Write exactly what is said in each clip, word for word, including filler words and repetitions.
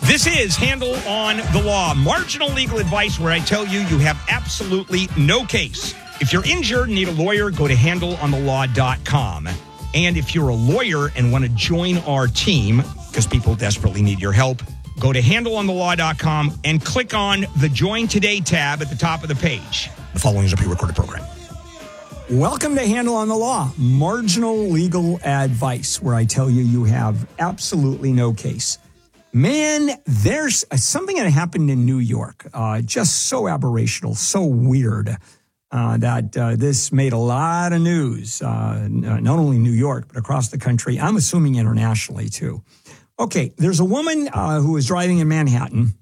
This is Handle on the Law, marginal legal advice where I tell you you have absolutely no case. If you're injured and need a lawyer, go to handle on the law dot com. And if you're a lawyer and want to join our team, because people desperately need your help, go to handle on the law dot com and click on the Join Today tab at the top of the page. The following is a pre-recorded program. Welcome to Handle on the Law, marginal legal advice, where I tell you you have absolutely no case. Man, there's something that happened in New York, uh, just so aberrational, so weird, uh, that uh, this made a lot of news, uh, not only New York, but across the country. I'm assuming internationally, too. Okay, there's a woman uh, who is driving in Manhattan,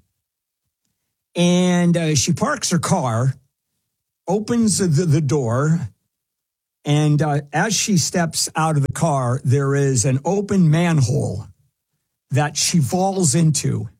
and uh, she parks her car, opens the, the door, and uh, as she steps out of the car, there is an open manhole that she falls into,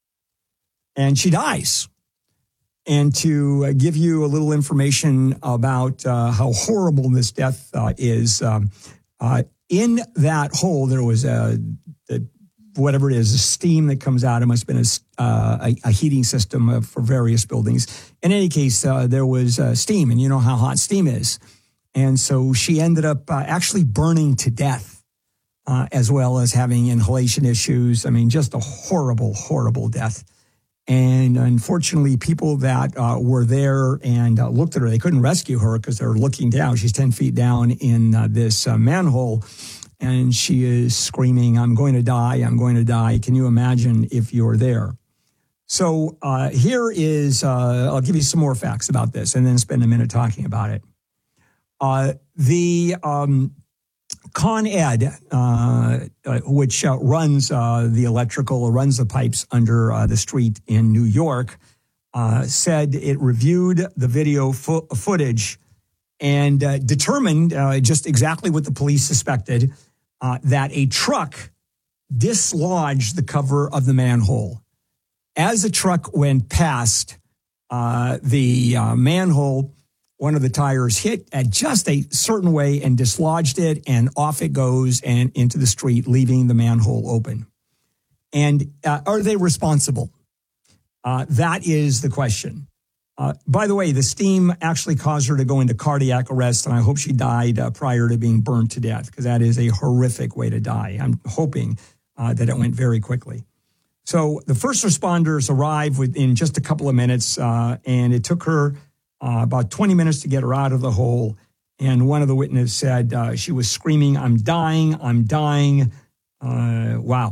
and she dies. And to uh, give you a little information about uh, how horrible this death uh, is, um, uh, in that hole, there was a, a, whatever it is, a steam that comes out. It must have been a, uh, a, a heating system uh, for various buildings. In any case, uh, there was uh, steam, and you know how hot steam is. And so she ended up uh, actually burning to death. Uh, as well as having inhalation issues. I mean, just a horrible, horrible death. And unfortunately, people that uh, were there and uh, looked at her, they couldn't rescue her because they're looking down. She's ten feet down in uh, this uh, manhole, and she is screaming, "I'm going to die, I'm going to die." Can you imagine if you're there? So uh, here is, uh, I'll give you some more facts about this and then spend a minute talking about it. Uh, the... Um, Con Ed, uh, uh, which uh, runs uh, the electrical, runs the pipes under uh, the street in New York, uh, said it reviewed the video fo- footage and uh, determined uh, just exactly what the police suspected, uh, that a truck dislodged the cover of the manhole. As the truck went past uh, the uh, manhole, one of the tires hit at just a certain way and dislodged it, and off it goes and into the street, leaving the manhole open. And uh, are they responsible? Uh, that is the question. Uh, by the way, the steam actually caused her to go into cardiac arrest, and I hope she died uh, prior to being burned to death, because that is a horrific way to die. I'm hoping uh, that it went very quickly. So the first responders arrived within just a couple of minutes, uh, and it took her Uh, about twenty minutes to get her out of the hole. And one of the witnesses said uh, she was screaming, "I'm dying, I'm dying." Uh, wow.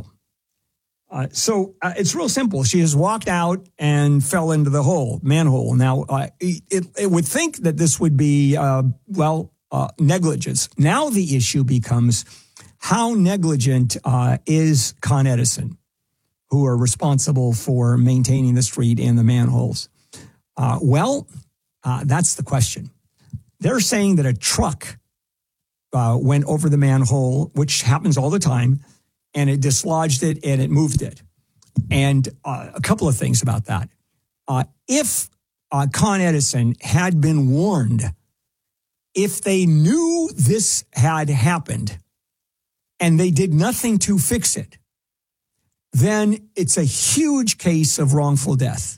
Uh, so uh, it's real simple. She just walked out and fell into the hole, manhole. Now, uh, it, it would think that this would be, uh, well, uh, negligence. Now the issue becomes, how negligent uh, is Con Edison, who are responsible for maintaining the street and the manholes? Uh, well, Uh, that's the question. They're saying that a truck uh, went over the manhole, which happens all the time, and it dislodged it and it moved it. And uh, a couple of things about that. Uh, if uh, Con Edison had been warned, if they knew this had happened and they did nothing to fix it, then it's a huge case of wrongful death.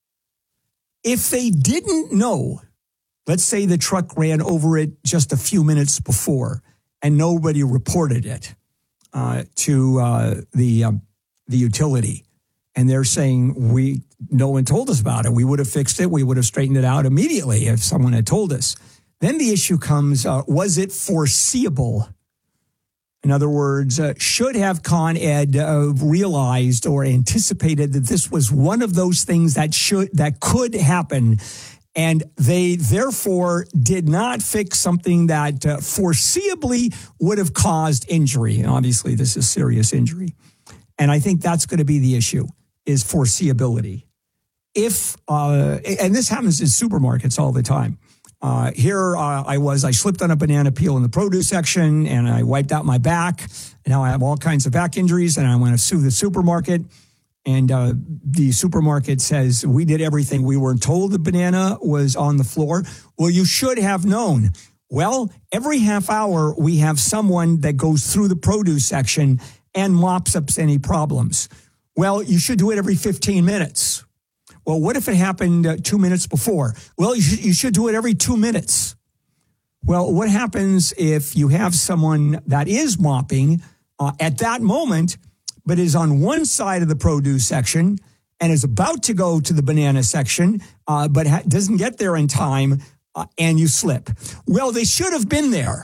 If they didn't know, let's say the truck ran over it just a few minutes before and nobody reported it uh, to uh, the um, the utility, and they're saying, we no one told us about it, we would have fixed it, we would have straightened it out immediately if someone had told us. Then the issue comes, uh, was it foreseeable? In other words, uh, should have Con Ed uh, realized or anticipated that this was one of those things that should that could happen, and they therefore did not fix something that uh, foreseeably would have caused injury. And obviously, this is serious injury. And I think that's going to be the issue, is foreseeability. If, uh, and this happens in supermarkets all the time. Uh, here uh, I was, I slipped on a banana peel in the produce section and I wiped out my back. And now I have all kinds of back injuries and I want to sue the supermarket. And uh, the supermarket says, we did everything. We weren't told the banana was on the floor. Well, you should have known. Well, every half hour we have someone that goes through the produce section and mops up any problems. Well, you should do it every fifteen minutes. Well, what if it happened uh, two minutes before? Well, you should, you should do it every two minutes. Well, what happens if you have someone that is mopping uh, at that moment, but is on one side of the produce section and is about to go to the banana section, uh, but ha- doesn't get there in time, uh, and you slip? Well, they should have been there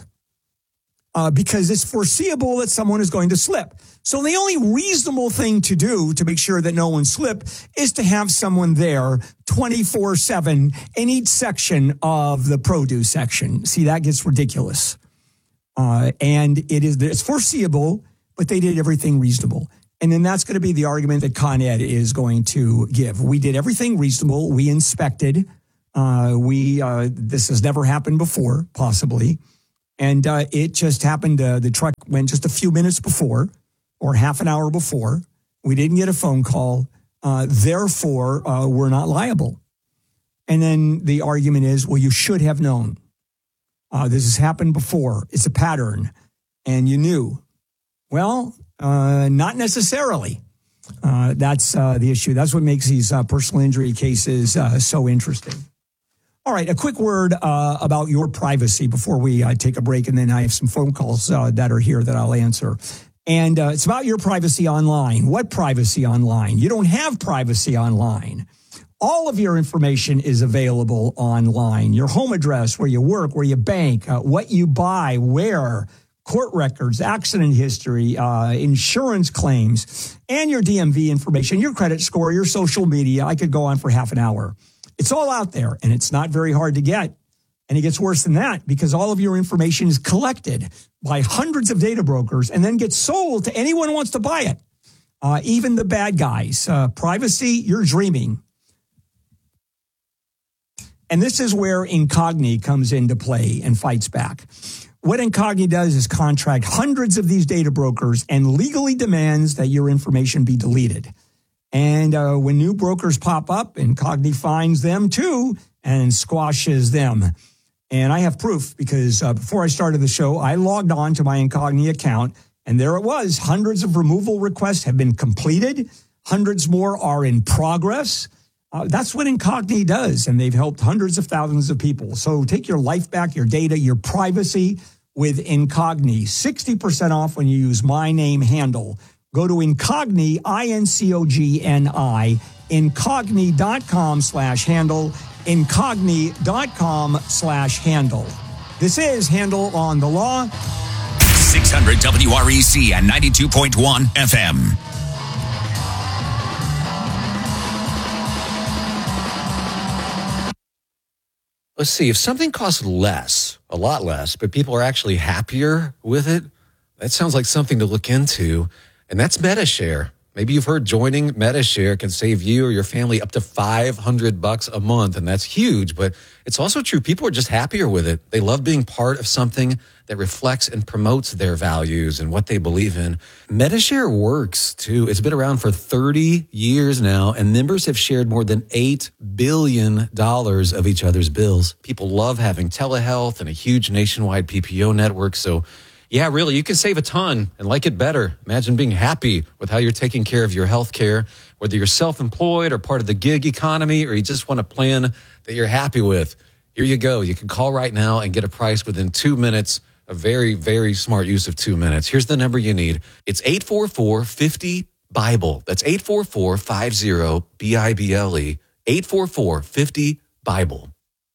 uh, because it's foreseeable that someone is going to slip. So the only reasonable thing to do to make sure that no one slip is to have someone there twenty-four seven in each section of the produce section. See, that gets ridiculous. Uh, and it is, it's foreseeable, but they did everything reasonable. And then that's going to be the argument that Con Ed is going to give. We did everything reasonable. We inspected. Uh, we, uh, this has never happened before, possibly. And uh, it just happened. Uh, the truck went just a few minutes before, or half an hour before. We didn't get a phone call. Uh, therefore, uh, we're not liable. And then the argument is, well, you should have known. Uh, this has happened before. It's a pattern. And you knew. Well, uh, not necessarily. Uh, that's uh, the issue. That's what makes these uh, personal injury cases uh, so interesting. All right, a quick word uh, about your privacy before we uh, take a break. And then I have some phone calls uh, that are here that I'll answer. And uh, it's about your privacy online. What privacy online? You don't have privacy online. All of your information is available online. Your home address, where you work, where you bank, uh, what you buy, where, court records, accident history, uh, insurance claims, and your D M V information, your credit score, your social media. I could go on for half an hour. It's all out there, and it's not very hard to get. And it gets worse than that because all of your information is collected by hundreds of data brokers and then gets sold to anyone who wants to buy it, uh, even the bad guys. Uh, privacy, you're dreaming. And this is where Incogni comes into play and fights back. What Incogni does is contract hundreds of these data brokers and legally demands that your information be deleted. And uh, when new brokers pop up, Incogni finds them too and squashes them. And I have proof because uh, before I started the show, I logged on to my Incogni account, and there it was. Hundreds of removal requests have been completed. Hundreds more are in progress. Uh, that's what Incogni does, and they've helped hundreds of thousands of people. So take your life back, your data, your privacy with Incogni. sixty percent off when you use my name handle. Go to Incogni, I N C O G N I, Incogni.com slash handle, Incogni.com slash handle. This is Handle on the Law. six hundred W R E C and ninety-two point one F M. Let's see, if something costs less, a lot less, but people are actually happier with it, that sounds like something to look into. And that's MediShare. Maybe you've heard joining MediShare can save you or your family up to five hundred bucks a month, and that's huge. But it's also true. People are just happier with it. They love being part of something that reflects and promotes their values and what they believe in. MediShare works, too. It's been around for thirty years now, and members have shared more than eight billion dollars of each other's bills. People love having telehealth and a huge nationwide P P O network, so yeah, really, you can save a ton and like it better. Imagine being happy with how you're taking care of your health care, whether you're self-employed or part of the gig economy, or you just want a plan that you're happy with. Here you go. You can call right now and get a price within two minutes. A very, very smart use of two minutes. Here's the number you need. It's eight four four, five zero, BIBLE. That's eight four four, five zero, B I B L E. eight four four, five zero, BIBLE.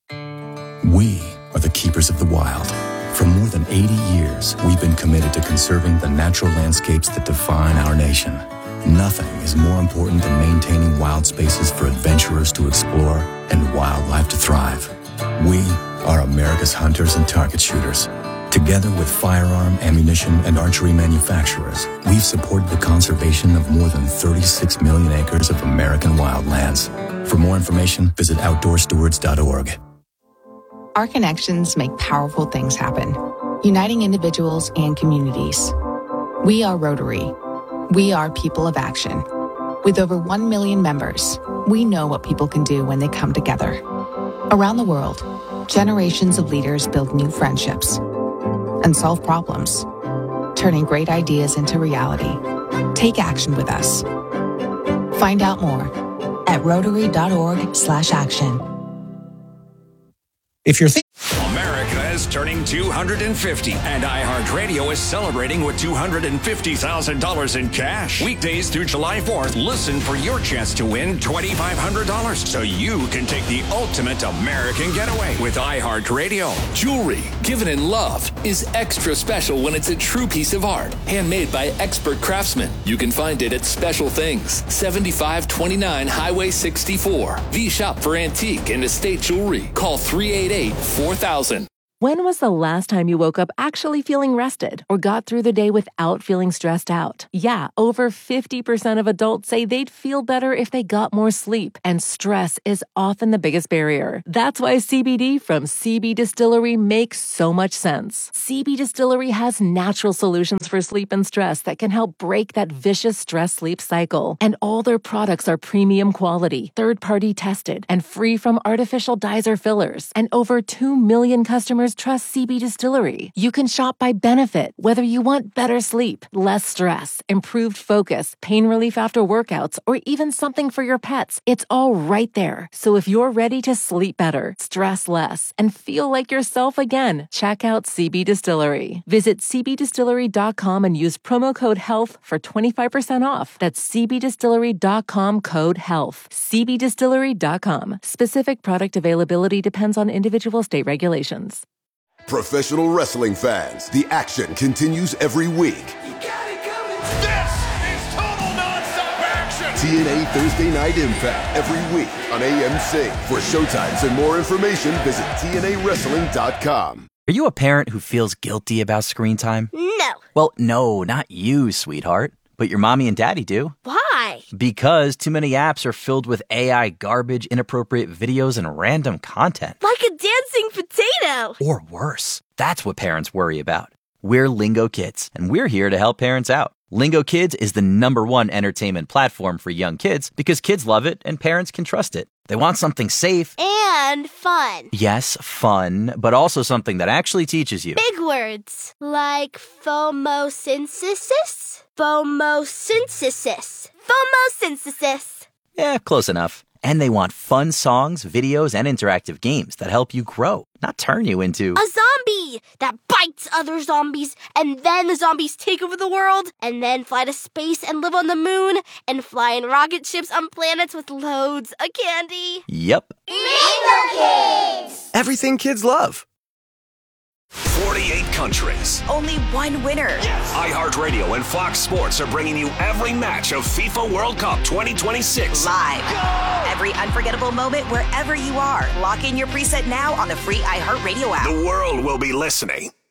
We are the keepers of the wild. For more than eighty years, we've been committed to conserving the natural landscapes that define our nation. Nothing is more important than maintaining wild spaces for adventurers to explore and wildlife to thrive. We are America's hunters and target shooters. Together with firearm, ammunition, and archery manufacturers, we've supported the conservation of more than thirty-six million acres of American wildlands. For more information, visit outdoor stewards dot org. Our connections make powerful things happen, uniting individuals and communities. We are Rotary. We are people of action. With over one million members, we know what people can do when they come together. Around the world, generations of leaders build new friendships and solve problems, turning great ideas into reality. Take action with us. Find out more at rotary.org slash action. If you're thinking, America is turning two hundred fifty, and iHeartRadio is celebrating with two hundred fifty thousand dollars in cash. Weekdays through July fourth, listen for your chance to win two thousand five hundred dollars so you can take the ultimate American getaway with iHeartRadio. Jewelry given in love is extra special when it's a true piece of art, handmade by expert craftsmen. You can find it at Special Things, seventy-five twenty-nine Highway sixty-four. The shop for antique and estate jewelry. Call three eight eight, four thousand. When was the last time you woke up actually feeling rested or got through the day without feeling stressed out? Yeah, over fifty percent of adults say they'd feel better if they got more sleep, and stress is often the biggest barrier. That's why C B D from C B Distillery makes so much sense. C B Distillery has natural solutions for sleep and stress that can help break that vicious stress-sleep cycle. And all their products are premium quality, third-party tested, and free from artificial dyes or fillers. And over two million customers trust C B Distillery. You can shop by benefit, whether you want better sleep, less stress, improved focus, pain relief after workouts, or even something for your pets. It's all right there. So if you're ready to sleep better, stress less, and feel like yourself again, check out C B Distillery. Visit c b distillery dot com and use promo code HEALTH for twenty-five percent off. That's c b distillery dot com code HEALTH. c b distillery dot com. Specific product availability depends on individual state regulations. Professional wrestling fans, the action continues every week. You got it coming. This is total nonstop action. T N A Thursday Night Impact every week on A M C. For showtimes and more information, visit T N A wrestling dot com. Are you a parent who feels guilty about screen time? No. Well, no, not you, sweetheart. But your mommy and daddy do. Why? Because too many apps are filled with A I garbage, inappropriate videos, and random content. Like a dancing potato. Or worse. That's what parents worry about. We're Lingo Kids, and we're here to help parents out. Lingo Kids is the number one entertainment platform for young kids because kids love it and parents can trust it. They want something safe. And fun. Yes, fun, but also something that actually teaches you. Big words. Like phomosynthesis? Phomosynthesis. Phomosynthesis. Yeah, close enough. And they want fun songs, videos, and interactive games that help you grow, not turn you into a zombie that bites other zombies, and then the zombies take over the world, and then fly to space and live on the moon, and fly in rocket ships on planets with loads of candy. Yep. Lingo Kids! Everything kids love. forty-eight countries. Only one winner. Yes. iHeartRadio and Fox Sports are bringing you every match of FIFA World Cup twenty twenty-six. Live. Go! Every unforgettable moment wherever you are. Lock in your preset now on the free iHeartRadio app. The world will be listening.